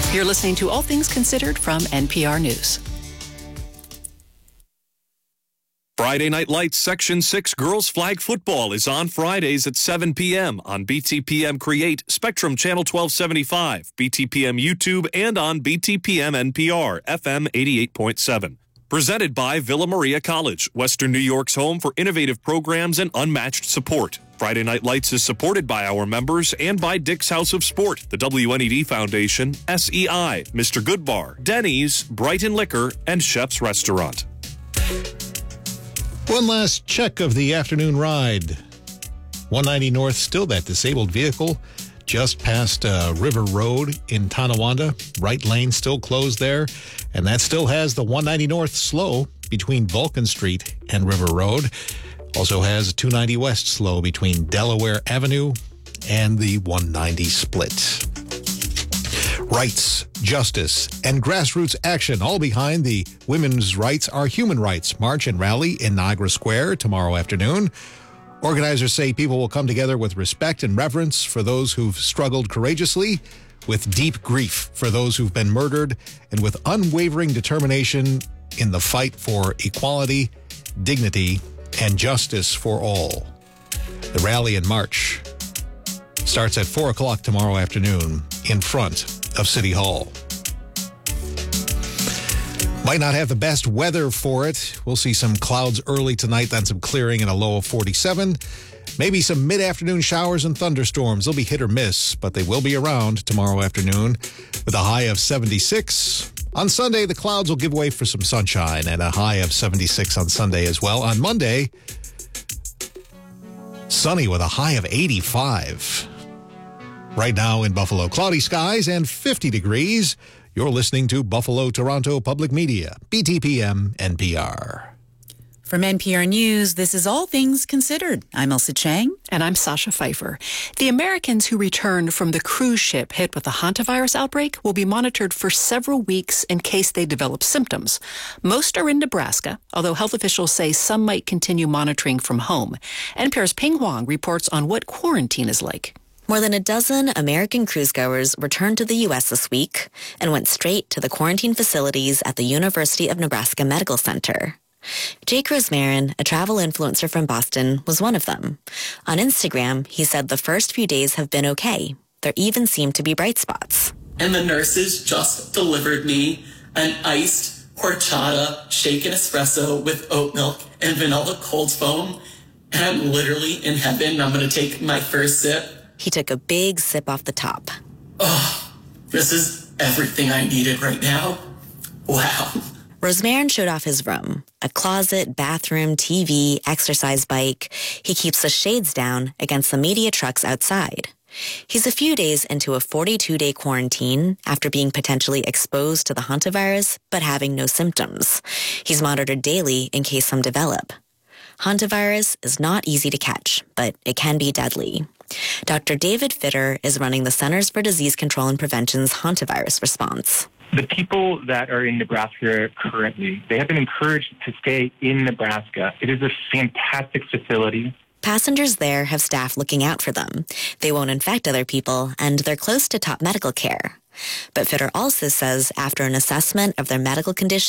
You're listening to All Things Considered from NPR News. Friday Night Lights Section 6 Girls Flag Football is on Fridays at 7 p.m. on BTPM Create, Spectrum Channel 1275, BTPM YouTube, and on BTPM NPR, FM 88.7. Presented by Villa Maria College, Western New York's home for innovative programs and unmatched support. Friday Night Lights is supported by our members and by Dick's House of Sport, the WNED Foundation, SEI, Mr. Goodbar, Denny's, Brighton Liquor, and Chef's Restaurant. One last check of the afternoon ride. 190 North, still that disabled vehicle just past River Road in Tonawanda. Right lane still closed there. And that still has the 190 North slow between Vulcan Street and River Road. Also has 290 West slow between Delaware Avenue and the 190 split. Rights, justice, and grassroots action all behind the Women's Rights Are Human Rights March and Rally in Niagara Square tomorrow afternoon. Organizers say people will come together with respect and reverence for those who've struggled courageously, with deep grief for those who've been murdered, and with unwavering determination in the fight for equality, dignity, and justice for all. The rally and march starts at 4 o'clock tomorrow afternoon in front of City Hall. Might not have the best weather for it. We'll see some clouds early tonight, then some clearing and a low of 47. Maybe some mid-afternoon showers and thunderstorms. They'll be hit or miss, but they will be around tomorrow afternoon with a high of 76. On Sunday, the clouds will give way for some sunshine and a high of 76 on Sunday as well. On Monday, sunny with a high of 85. Right now in Buffalo, cloudy skies and 50 degrees. You're listening to Buffalo Toronto Public Media, BTPM NPR. From NPR News, this is All Things Considered. I'm Elsa Chang. And I'm Sasha Pfeiffer. The Americans who returned from the cruise ship hit with the hantavirus outbreak will be monitored for several weeks in case they develop symptoms. Most are in Nebraska, although health officials say some might continue monitoring from home. NPR's Ping Huang reports on what quarantine is like. More than a dozen American cruisegoers returned to the U.S. this week and went straight to the quarantine facilities at the University of Nebraska Medical Center. Jake Rosmarin, a travel influencer from Boston, was one of them. On Instagram, he said the first few days have been okay. There even seemed to be bright spots. And the nurses just delivered me an iced horchata shaken espresso with oat milk and vanilla cold foam. And I'm literally in heaven. I'm going to take my first sip. He took a big sip off the top. Oh, this is everything I needed right now. Wow. Rosmarin showed off his room. A closet, bathroom, TV, exercise bike. He keeps the shades down against the media trucks outside. He's a few days into a 42-day quarantine after being potentially exposed to the hantavirus, but having no symptoms. He's monitored daily in case some develop. Hantavirus is not easy to catch, but it can be deadly. Dr. David Fitter is running the Centers for Disease Control and Prevention's hantavirus response. The people that are in Nebraska currently, they have been encouraged to stay in Nebraska. It is a fantastic facility. Passengers there have staff looking out for them. They won't infect other people, and they're close to top medical care. But Fitter also says after an assessment of their medical condition,